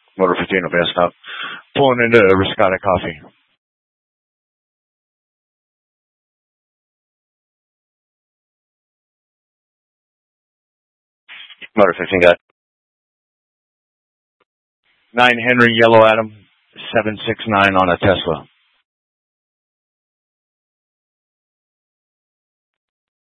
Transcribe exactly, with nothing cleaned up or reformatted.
Motor fifteen, okay, stop. Pulling into Riscata Coffee. Motor fifteen, got nine Henry Yellow Adam, seven six nine on a Tesla.